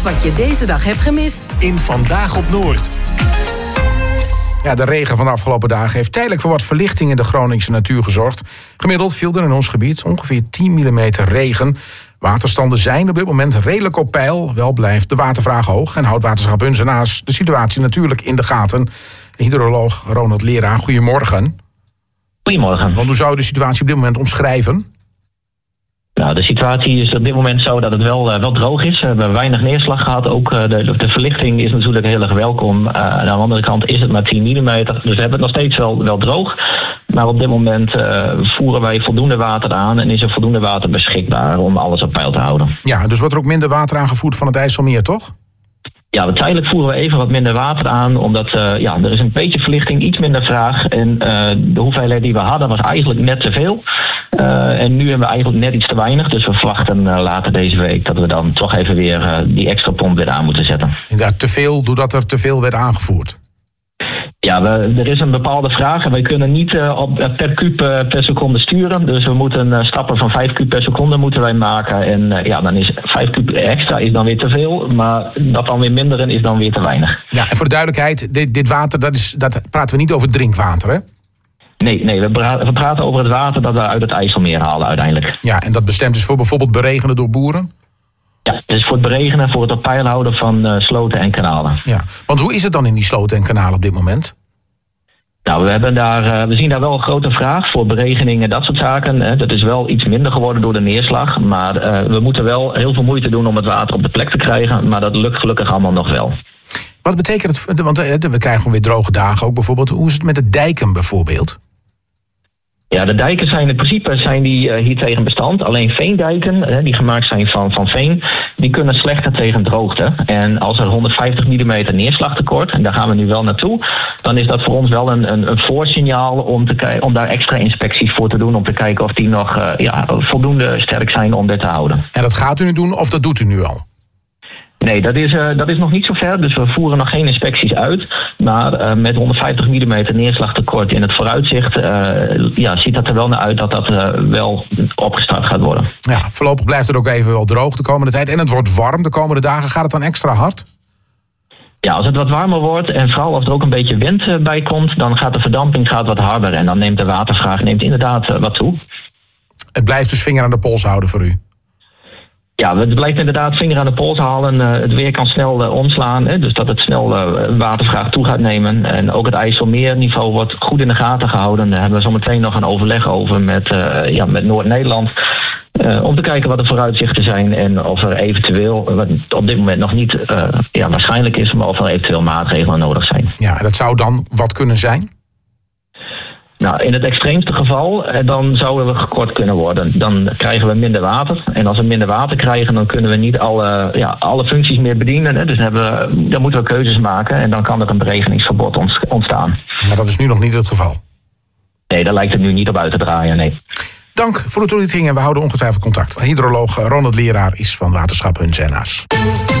alles wat je deze dag hebt gemist in Vandaag op Noord. Ja, de regen van de afgelopen dagen heeft tijdelijk voor wat verlichting in de Groningse natuur gezorgd. Gemiddeld viel er in ons gebied ongeveer 10 mm regen. Waterstanden zijn op dit moment redelijk op peil. Wel blijft de watervraag hoog en houdt Waterschap Hunzenaars de situatie natuurlijk in de gaten. Hydroloog Ronald Leraar, goedemorgen. Goedemorgen. Want hoe zou je de situatie op dit moment omschrijven? Nou, de situatie is op dit moment zo dat het wel droog is. We hebben weinig neerslag gehad. Ook de verlichting is natuurlijk heel erg welkom. Aan de andere kant is het maar 10 mm. Dus we hebben het nog steeds wel droog. Maar op dit moment voeren wij voldoende water aan en is er voldoende water beschikbaar om alles op peil te houden. Ja, dus wordt er ook minder water aangevoerd van het IJsselmeer, toch? Ja, tijdelijk voeren we even wat minder water aan, omdat er is een beetje verlichting, iets minder vraag. En de hoeveelheid die we hadden was eigenlijk net te veel. En nu hebben we eigenlijk net iets te weinig. Dus we verwachten later deze week dat we dan toch even weer die extra pomp weer aan moeten zetten. Inderdaad, te veel doordat er te veel werd aangevoerd. Ja, er is een bepaalde vraag en wij kunnen niet per kuub per seconde sturen. Dus we moeten stappen van 5 kuub per seconde moeten wij maken. En dan is 5 kuub extra is dan weer te veel. Maar dat dan weer minderen is dan weer te weinig. Ja, en voor de duidelijkheid, dit water, dat praten we niet over drinkwater, hè? Nee, we praten over het water dat we uit het IJsselmeer halen uiteindelijk. Ja, en dat bestemd is voor bijvoorbeeld beregenen door boeren? Ja, het is voor het beregenen, voor het op peil houden van sloten en kanalen. Ja, want hoe is het dan in die sloten en kanalen op dit moment? Nou, we zien daar wel een grote vraag voor beregeningen en dat soort zaken. Dat is wel iets minder geworden door de neerslag. Maar we moeten wel heel veel moeite doen om het water op de plek te krijgen. Maar dat lukt gelukkig allemaal nog wel. Wat betekent het? Want we krijgen gewoon weer droge dagen ook bijvoorbeeld. Hoe is het met de dijken bijvoorbeeld? Ja, de dijken zijn in principe hier tegen bestand. Alleen veendijken, die gemaakt zijn van veen, die kunnen slechter tegen droogte. En als er 150 mm neerslagtekort, en daar gaan we nu wel naartoe, dan is dat voor ons wel een voorsignaal om daar extra inspecties voor te doen, om te kijken of die nog voldoende sterk zijn om dit te houden. En dat gaat u nu doen of dat doet u nu al? Nee, dat is nog niet zo ver, dus we voeren nog geen inspecties uit. Maar met 150 mm neerslagtekort in het vooruitzicht ziet dat er wel naar uit dat wel opgestart gaat worden. Ja, voorlopig blijft het ook even wel droog de komende tijd. En het wordt warm de komende dagen. Gaat het dan extra hard? Ja, als het wat warmer wordt en vooral als er ook een beetje wind bij komt, dan gaat de verdamping wat harder. En dan neemt de watervraag inderdaad wat toe. Het blijft dus vinger aan de pols houden voor u? Ja, het blijft inderdaad vinger aan de pols halen. Het weer kan snel omslaan, dus dat het snel watervraag toe gaat nemen. En ook het IJsselmeerniveau wordt goed in de gaten gehouden. Daar hebben we zo meteen nog een overleg over met Noord-Nederland. Om te kijken wat de vooruitzichten zijn en of er eventueel, wat op dit moment nog niet waarschijnlijk is, maar of er eventueel maatregelen nodig zijn. Ja, en dat zou dan wat kunnen zijn? Nou, in het extreemste geval, dan zouden we gekort kunnen worden. Dan krijgen we minder water. En als we minder water krijgen, dan kunnen we niet alle functies meer bedienen. Hè. Dus dan moeten we keuzes maken en dan kan er een beregeningsverbod ontstaan. Maar dat is nu nog niet het geval? Nee, daar lijkt het nu niet op uit te draaien, nee. Dank voor de toelichting en we houden ongetwijfeld contact. Hydroloog Ronald Leraar is van Waterschap Hunzenaars.